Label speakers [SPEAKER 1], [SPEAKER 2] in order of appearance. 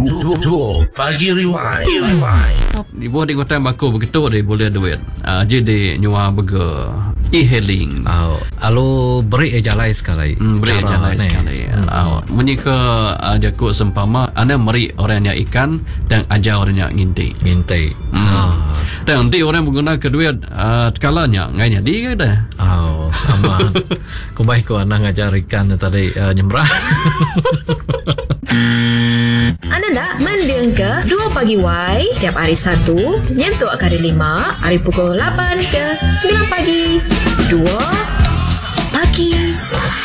[SPEAKER 1] Pagi Rewind.
[SPEAKER 2] Di bawah di kota Bako begitu dia boleh duit. Jadi nyua burger e-hailing.
[SPEAKER 3] Alo beri jalai sekali.
[SPEAKER 2] Beri jalan sekali. Menyika jaku sempama anda meri orang yang ikan dan ajar orang yang
[SPEAKER 3] Ngintai.
[SPEAKER 2] Dan nanti orang menggunakan kedua tekalanya ngainya dia dah.
[SPEAKER 3] Aman. Kumbai ko anak ngajar ikan tadi nyemrah.
[SPEAKER 4] Anda nak mendengar 2 Pagi Y tiap hari Sabtu nyentuh hari 5 hari pukul 8 ke 9 pagi. 2 Pagi